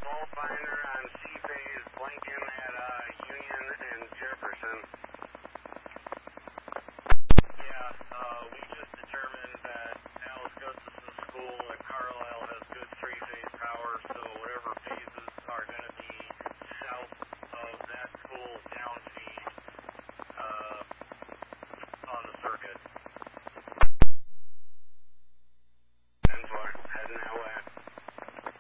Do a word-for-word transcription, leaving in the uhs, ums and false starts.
fault finder on C-phase blinking at uh, Union and Jefferson.